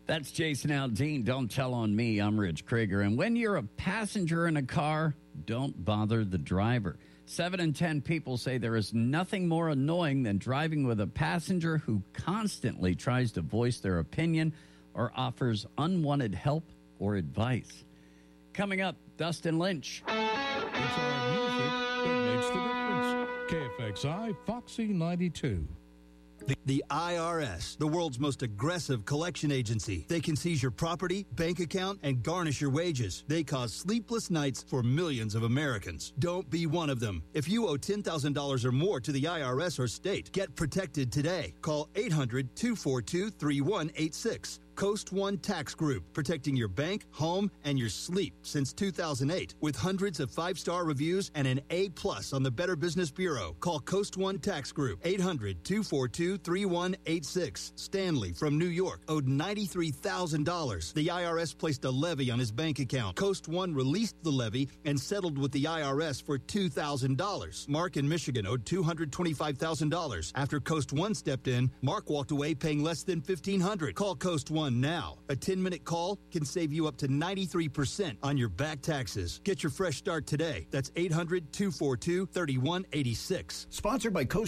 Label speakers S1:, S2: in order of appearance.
S1: That's Jason Aldean. Don't tell on me. I'm Rich Krieger. And when you're a passenger in a car, don't bother the driver. 7 in 10 people say there is nothing more annoying than driving with a passenger who constantly tries to voice their opinion or offers unwanted help or advice. Coming up, Dustin Lynch.
S2: It's our music that makes the difference. KFXI Foxy 92.
S3: The IRS, the world's most aggressive collection agency. They can seize your property, bank account, and garnish your wages. They cause sleepless nights for millions of Americans. Don't be one of them. If you owe $10,000 or more to the IRS or state, get protected today. Call 800-242-3186. Coast One Tax Group, protecting your bank, home, and your sleep since 2008. With hundreds of 5-star reviews and an A+ on the Better Business Bureau. Call Coast One Tax Group, 800-242-3186. Stanley from New York owed $93,000. The IRS placed a levy on his bank account. Coast One released the levy and settled with the IRS for $2,000. Mark in Michigan owed $225,000. After Coast One stepped in, Mark walked away paying less than $1,500. Call Coast One now. A 10-minute call can save you up to 93% on your back taxes. Get your fresh start today. That's 800-242-3186.
S4: Sponsored by Coast